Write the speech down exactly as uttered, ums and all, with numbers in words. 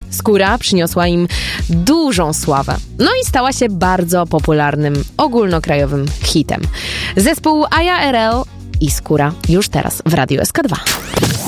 Skóra przyniosła im dużą sławę. No i stała się bardzo popularnym, ogólnokrajowym hitem. Zespół I A R L i Skóra już teraz w Radiu S K dwa.